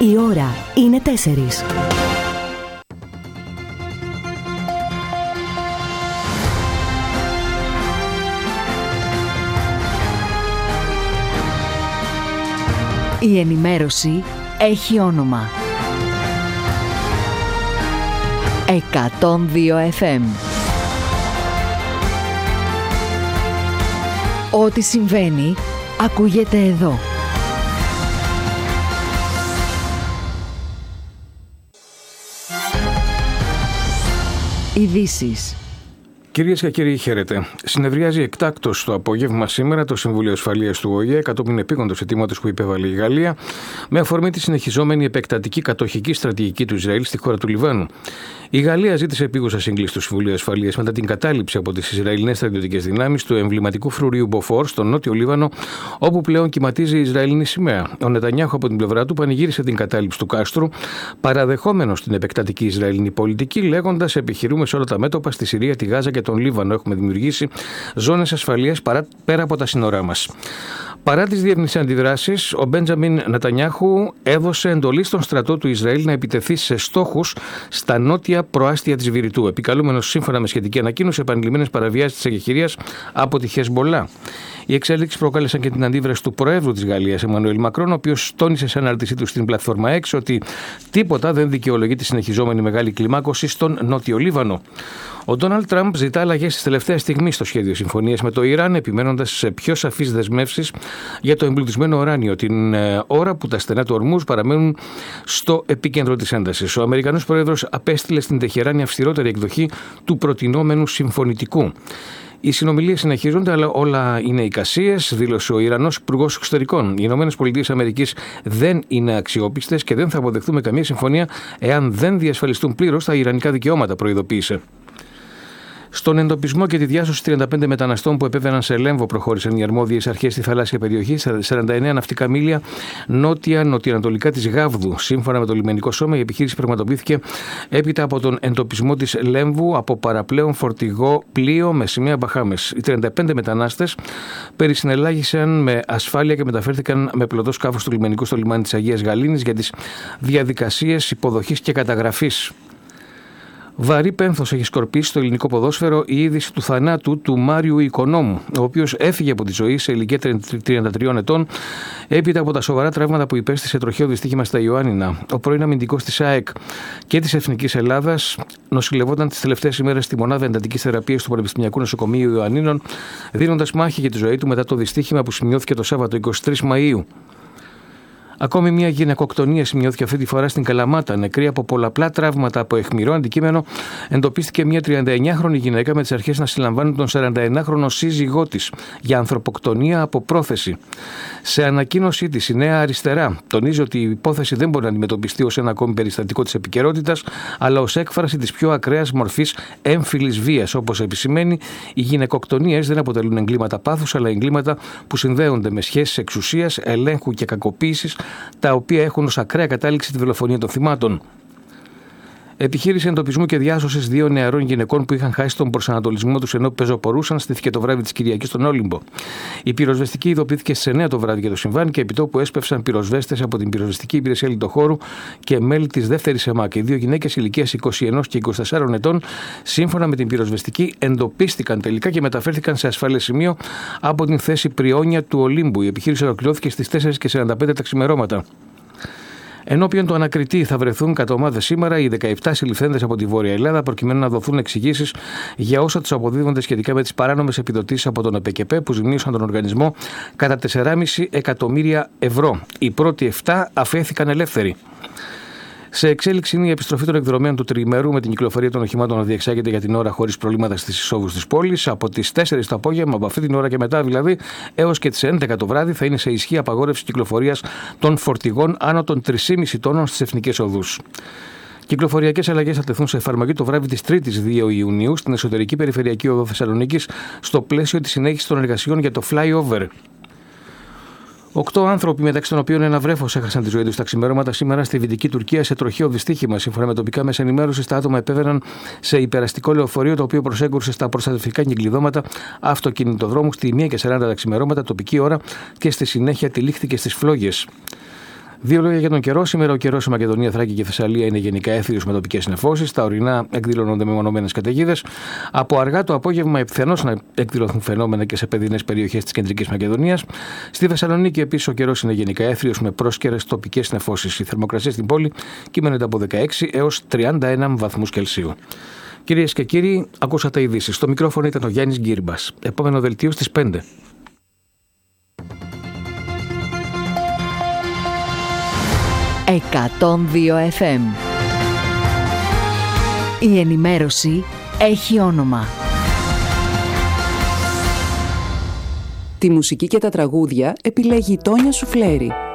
Η ώρα είναι 4. Η ενημέρωση έχει όνομα. 102 FM. Ό,τι συμβαίνει, ακούγεται εδώ. Ειδήσεις. Κυρίες και κύριοι, χαίρετε. Συνεδριάζει εκτάκτως το απόγευμα σήμερα το Συμβούλιο Ασφαλείας του ΟΗΕ κατόπιν επίγοντος αιτήματος που υπέβαλε η Γαλλία με αφορμή τη συνεχιζόμενη επεκτατική κατοχική στρατηγική του Ισραήλ στη χώρα του Λιβάνου. Η Γαλλία ζήτησε επίγουσα σύγκληση του Συμβουλίου Ασφαλείας μετά την κατάληψη από τις Ισραηλινές στρατιωτικές δυνάμεις του εμβληματικού φρουρίου Μποφόρ στο νότιο Λίβανο, όπου πλέον κυματίζει η Ισραηλινή σημαία. Ο Νετανιάχου από την πλευρά του πανηγύρισε την κατάληψη του κάστρου, παραδεχόμενος την επεκτατική Ισραηλινή πολιτική, λέγοντας: επιχειρούμε σε όλα τα μέτωπα στη Συρία, τη Γάζα και τον Λίβανο. Έχουμε δημιουργήσει ζώνες ασφαλείας πέρα από τα σύνορά μας. Παρά τις διεθνείς αντιδράσεις, ο Μπέντζαμιν Νετανιάχου έδωσε εντολή στον στρατό του Ισραήλ να επιτεθεί σε στόχους στα νότια προάστια της Βηρητού, επικαλούμενος σύμφωνα με σχετική ανακοίνωση επανειλημμένες παραβιάσεις της εκεχηρίας από τη Χεσμολά. Οι εξέλιξεις προκάλεσαν και την αντίδραση του Προέδρου της Γαλλίας, Εμμανουέλ Μακρόν, ο οποίος τόνισε σε ανάρτησή του στην πλατφόρμα X ότι τίποτα δεν δικαιολογεί τη συνεχιζόμενη μεγάλη κλιμάκωση στον Νότιο Λίβανο. Ο Ντόναλντ Τραμπ ζητά αλλαγές στη τελευταία στιγμή στο σχέδιο συμφωνίας με το Ιράν, επιμένοντας σε πιο σαφείς δεσμεύσεις για το εμπλουτισμένο ουράνιο, την ώρα που τα στενά του Ορμούζ παραμένουν στο επίκεντρο της έντασης. Ο Αμερικανός Πρόεδρος απέστειλε στην Τεχεράνη αυστηρότερη εκδοχή του προτινόμενου συμφωνητικού. Οι συνομιλίες συνεχίζονται, αλλά όλα είναι εικασίες, δήλωσε ο Ιρανός Υπουργός Εξωτερικών. Οι ΗΠΑ δεν είναι αξιόπιστες και δεν θα αποδεχθούμε καμία συμφωνία εάν δεν διασφαλιστούν πλήρως τα ιρανικά δικαιώματα, προειδοποίησε. Στον εντοπισμό και τη διάσωση 35 μεταναστών που επέβαιναν σε Λέμβο προχώρησαν οι αρμόδιες αρχές στη θαλάσσια περιοχή, 49 ναυτικά μίλια νοτιοανατολικά της Γάβδου. Σύμφωνα με το λιμενικό σώμα, η επιχείρηση πραγματοποιήθηκε έπειτα από τον εντοπισμό της Λέμβου από παραπλέον φορτηγό πλοίο με σημαία Μπαχάμες. Οι 35 μετανάστες περισυνελάγησαν με ασφάλεια και μεταφέρθηκαν με πλωτό σκάφος του λιμενικού στο λιμάνι της Αγίας Γαλήνης για τις διαδικασίες υποδοχής και καταγραφής. Βαρύ πένθος έχει σκορπίσει στο ελληνικό ποδόσφαιρο η είδηση του θανάτου του Μάριου Οικονόμου, ο οποίος έφυγε από τη ζωή σε ηλικία 33 ετών έπειτα από τα σοβαρά τραύματα που υπέστη σε τροχαίο δυστύχημα στα Ιωάννινα. Ο πρώην αμυντικός της ΑΕΚ και της Εθνικής Ελλάδας νοσηλευόταν τις τελευταίες ημέρες στη μονάδα εντατικής θεραπείας του Πανεπιστημιακού Νοσοκομείου Ιωαννίνων, δίνοντας μάχη για τη ζωή του μετά το δυστύχημα που σημειώθηκε το Σάββατο 23 Μαΐου. Ακόμη μια γυναικοκτονία σημειώθηκε αυτή τη φορά στην Καλαμάτα. Νεκρή από πολλαπλά τραύματα από αιχμηρό αντικείμενο, εντοπίστηκε μια 39χρονη γυναίκα με τις αρχές να συλλαμβάνουν τον 41χρονο σύζυγό της για ανθρωποκτονία από πρόθεση. Σε ανακοίνωσή της, η Νέα Αριστερά τονίζει ότι η υπόθεση δεν μπορεί να αντιμετωπιστεί ως ένα ακόμη περιστατικό της επικαιρότητας, αλλά ως έκφραση της πιο ακραίας μορφής έμφυλης βίας. Όπως επισημαίνει, οι γυναικοκτονίες δεν αποτελούν εγκλήματα πάθους, αλλά εγκλήματα που συνδέονται με σχέσεις εξουσίας, ελέγχου και κακοποίησης, τα οποία έχουν ως ακραία κατάληξη τη δολοφονία των θυμάτων. Επιχείρηση εντοπισμού και διάσωσης 2 νεαρών γυναικών που είχαν χάσει τον προσανατολισμό τους ενώ πεζοπορούσαν στήθηκε το βράδυ της Κυριακής στον Όλυμπο. Η πυροσβεστική ειδοποιήθηκε στις 9 το βράδυ για το συμβάν και επιτόπου έσπευσαν πυροσβέστες από την Πυροσβεστική Υπηρεσία Λιτοχώρου και μέλη της δεύτερης ΕΜΑΚ. Οι 2 γυναίκες ηλικίας 21 και 24 ετών, σύμφωνα με την πυροσβεστική, εντοπίστηκαν τελικά και μεταφέρθηκαν σε ασφαλές σημείο από την θέση Πριόνια του Ολύμπου. Η επιχείρηση ολοκληρώθηκε στις 4:45 τα ξημερώματα. Ενώπιον του ανακριτή θα βρεθούν κατά ομάδες σήμερα οι 17 συλληφθέντες από τη Βόρεια Ελλάδα, προκειμένου να δοθούν εξηγήσεις για όσα τους αποδίδονται σχετικά με τις παράνομες επιδοτήσεις από τον ΕΠΚΕ που ζημίωσαν τον οργανισμό κατά 4,5 εκατομμύρια ευρώ. Οι πρώτοι 7 αφέθηκαν ελεύθεροι. Σε εξέλιξη είναι η επιστροφή των εκδρομέων του τριημέρου με την κυκλοφορία των οχημάτων να διεξάγεται για την ώρα χωρίς προβλήματα στις εισόδους της πόλης. Από τις 4 το απόγευμα, από αυτή την ώρα και μετά δηλαδή, έως και τις 11 το βράδυ, θα είναι σε ισχύ απαγόρευση κυκλοφορίας των φορτηγών άνω των 3,5 τόνων στις εθνικές οδούς. Κυκλοφοριακές αλλαγές θα τεθούν σε εφαρμογή το βράδυ της 3ης 2 Ιουνίου στην εσωτερική περιφερειακή οδό Θεσσαλονίκης, στο πλαίσιο της συνέχισης των εργασιών για το flyover. 8 άνθρωποι, μεταξύ των οποίων ένα βρέφος, έχασαν τη ζωή τους στα ξημερώματα σήμερα στη Δυτική Τουρκία σε τροχαίο δυστύχημα. Σύμφωνα με τοπικά μέσα ενημέρωσης, τα άτομα επέβαιναν σε υπεραστικό λεωφορείο το οποίο προσέγγισε στα προστατευτικά κυκλειδώματα αυτοκινητοδρόμου στη 1:40 τα ξημερώματα τοπική ώρα και στη συνέχεια τυλίχθηκε στις φλόγες. Δύο λόγια για τον καιρό. Σήμερα ο καιρός σε Μακεδονία, Θράκη και Θεσσαλία είναι γενικά έθριος με τοπικές νεφώσεις. Τα ορεινά εκδηλώνονται με μονομένες καταιγίδες. Από αργά το απόγευμα πιθανώς να εκδηλωθούν φαινόμενα και σε παιδινές περιοχές της κεντρικής Μακεδονίας. Στη Θεσσαλονίκη επίσης ο καιρός είναι γενικά έθριος με πρόσκαιρες τοπικές νεφώσεις. Η θερμοκρασία στην πόλη κυμαίνεται από 16 έως 31 βαθμούς Κελσίου. Κυρίες και κύριοι, ακούσατε ειδήσεις. Στο μικρόφωνο ήταν ο Γιάννης Γκύρμπας. Επόμενο δελτίο στις 5. 102 FM. Η ενημέρωση έχει όνομα. Τη μουσική και τα τραγούδια επιλέγει η Τόνια Σουφλέρη.